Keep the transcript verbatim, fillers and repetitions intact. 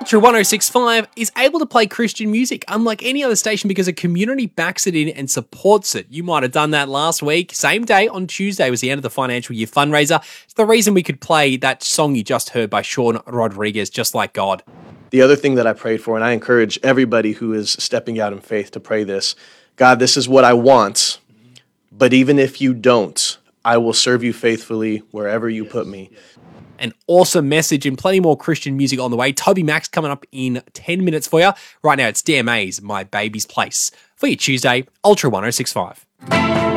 Ultra one oh six point five is able to play Christian music unlike any other station because a community backs it in and supports it. You might have done that last week. Same day on Tuesday was the end of the financial year fundraiser. It's the reason we could play that song you just heard by Sean Rodriguez, Just Like God. The other thing that I prayed for, and I encourage everybody who is stepping out in faith to pray this, God, this is what I want, but even if you don't, I will serve you faithfully wherever you put me. An awesome message and plenty more Christian music on the way. Toby Max coming up in ten minutes for you. Right now, it's D M A's My Baby's Place for your Tuesday, Ultra one oh six point five.